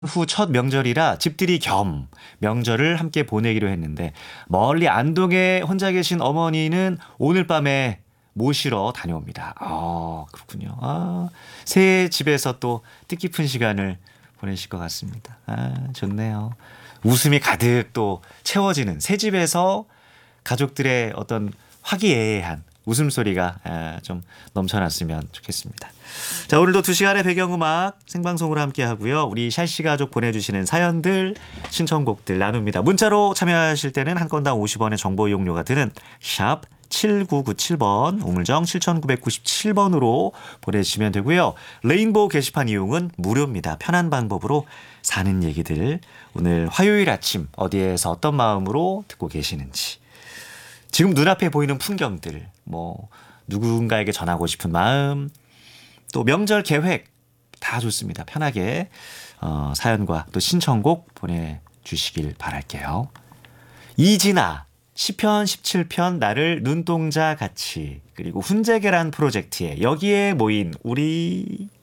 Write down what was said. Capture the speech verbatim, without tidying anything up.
후 첫 명절이라 집들이 겸 명절을 함께 보내기로 했는데 멀리 안동에 혼자 계신 어머니는 오늘 밤에 모시러 다녀옵니다. 아, 그렇군요. 아, 새 집에서 또 뜻깊은 시간을 보내실 것 같습니다. 아, 좋네요. 웃음이 가득 또 채워지는 새 집에서 가족들의 어떤 화기애애한 웃음소리가 아, 좀 넘쳐났으면 좋겠습니다. 자, 오늘도 두 시간의 배경음악 생방송으로 함께 하고요. 우리 샬시 가족 보내주시는 사연들, 신청곡들 나눕니다. 문자로 참여하실 때는 한 건당 오십 원의 정보 이용료가 드는 샵 칠구구칠 번, 우물정 칠구구칠 번으로 보내주시면 되고요. 레인보우 게시판 이용은 무료입니다. 편한 방법으로 사는 얘기들, 오늘 화요일 아침 어디에서 어떤 마음으로 듣고 계시는지, 지금 눈앞에 보이는 풍경들, 뭐 누군가에게 전하고 싶은 마음, 또 명절 계획 다 좋습니다. 편하게 어, 사연과 또 신청곡 보내주시길 바랄게요. 이진아, 시편 십칠 편 나를 눈동자 같이, 그리고 훈제계란 프로젝트에 여기에 모인 우리